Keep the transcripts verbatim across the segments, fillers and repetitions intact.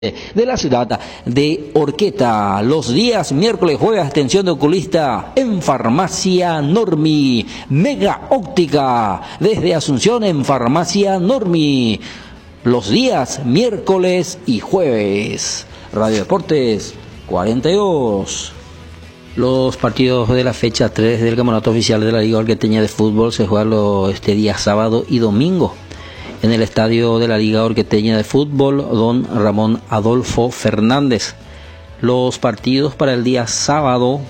de la ciudad de Orqueta. Los días miércoles, jueves, atención de oculista en Farmacia Normi. Mega Óptica desde Asunción en Farmacia Normi. Los días miércoles y jueves. Radio Deportes cuarenta y dos. Los partidos de la fecha tres del campeonato oficial de la Liga Orqueteña de Fútbol se juegan este día sábado y domingo en el estadio de la Liga Orqueteña de Fútbol Don Ramón Adolfo Fernández. Los partidos para el día sábado,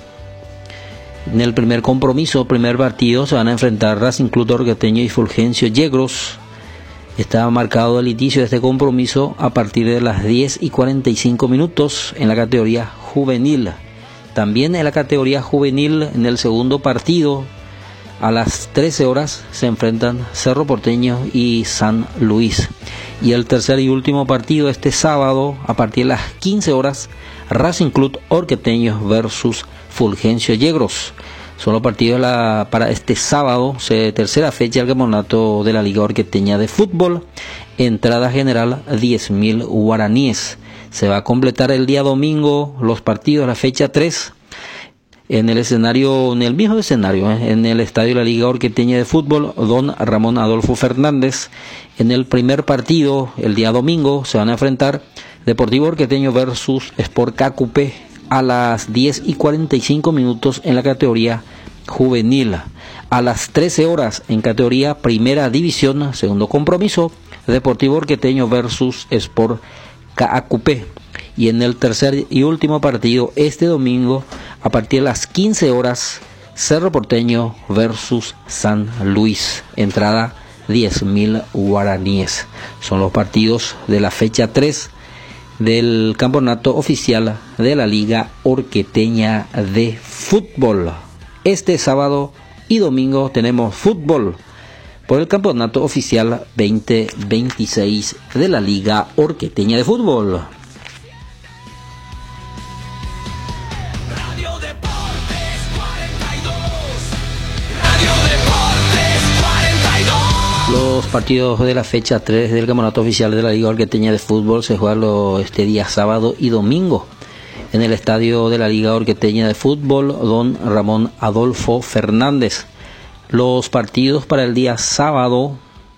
en el primer compromiso, primer partido, se van a enfrentar Racing Club Orqueteño y Fulgencio Yegros. Está marcado el inicio de este compromiso a partir de las diez y cuarenta y cinco minutos en la categoría juvenil. También en la categoría juvenil, en el segundo partido, a las trece horas se enfrentan Cerro Porteño y San Luis. Y el tercer y último partido este sábado, a partir de las quince horas, Racing Club Orqueteño versus Fulgencio Yegros. Son los partidos de la, para este sábado, se, tercera fecha del campeonato de la Liga Orqueteña de Fútbol. Entrada general diez mil guaraníes. Se va a completar el día domingo los partidos de la fecha tres. En el escenario, en el mismo escenario, ¿eh? en el estadio de la Liga Orqueteña de Fútbol, Don Ramón Adolfo Fernández. En el primer partido, el día domingo, se van a enfrentar Deportivo Orqueteño versus Sport K Q P a las diez y cuarenta y cinco minutos en la categoría juvenil. A las trece horas en categoría Primera División, segundo compromiso, Deportivo Orqueteño versus Sport K Q P. Y en el tercer y último partido, este domingo, a partir de las quince horas, Cerro Porteño versus San Luis. Entrada diez mil guaraníes. Son los partidos de la fecha tres del campeonato oficial de la Liga Orqueteña de Fútbol. Este sábado y domingo tenemos fútbol por el campeonato oficial veinte veintiséis de la Liga Orqueteña de Fútbol. Los partidos de la fecha tres del campeonato oficial de la Liga Orqueteña de Fútbol se juegan este día sábado y domingo en el estadio de la Liga Orqueteña de Fútbol Don Ramón Adolfo Fernández. Los partidos para el día sábado,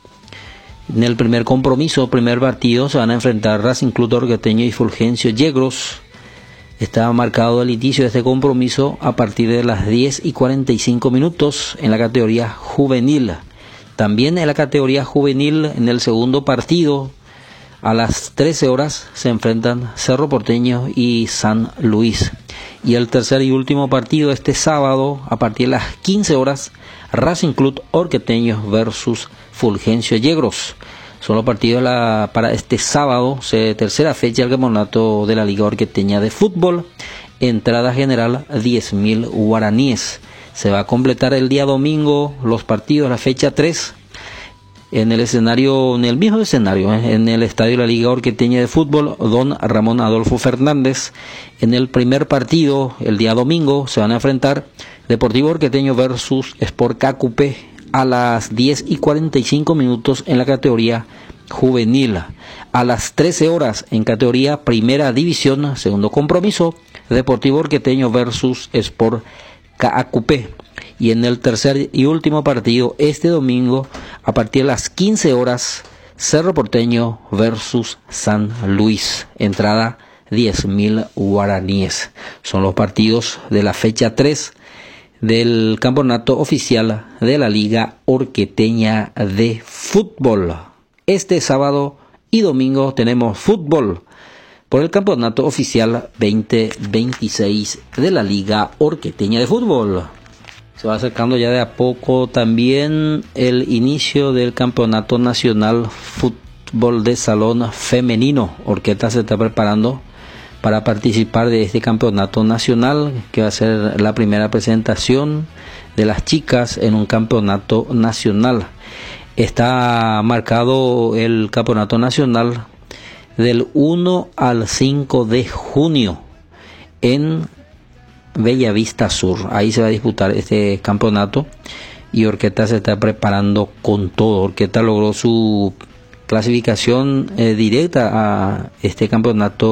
en el primer compromiso, primer partido, se van a enfrentar Racing Club Orqueteño y Fulgencio Yegros. Está marcado el inicio de este compromiso a partir de las diez y cuarenta y cinco minutos en la categoría juvenil. También en la categoría juvenil, en el segundo partido, a las trece horas, se enfrentan Cerro Porteño y San Luis. Y el tercer y último partido este sábado, a partir de las quince horas, Racing Club Orqueteño versus Fulgencio Yegros. Son los partidos de la, para este sábado, se, tercera fecha del campeonato de la Liga Orqueteña de Fútbol. Entrada general diez mil guaraníes. Se va a completar el día domingo los partidos de la fecha tres en el escenario, en el mismo escenario, ¿eh? en el estadio de la Liga Orqueteña de Fútbol Don Ramón Adolfo Fernández. En el primer partido, el día domingo, se van a enfrentar Deportivo Orqueteño versus Sport K Q P a las diez y cuarenta y cinco minutos en la categoría juvenil. A las trece horas en categoría Primera División, segundo compromiso, Deportivo Orqueteño versus Sport K Q P. Y en el tercer y último partido este domingo, a partir de las quince horas, Cerro Porteño versus San Luis. Entrada diez mil guaraníes. Son los partidos de la fecha tres del campeonato oficial de la Liga Orqueteña de Fútbol. Este sábado y domingo tenemos fútbol por el campeonato oficial veinte veintiséis de la Liga Orqueteña de Fútbol. Se va acercando ya de a poco también el inicio del campeonato nacional fútbol de salón femenino. Orqueta se está preparando para participar de este campeonato nacional, que va a ser la primera presentación de las chicas en un campeonato nacional. Está marcado el campeonato nacional del uno al cinco de junio en Bellavista Sur. Ahí se va a disputar este campeonato y Orqueta se está preparando con todo. Orqueta logró su clasificación eh, directa a este campeonato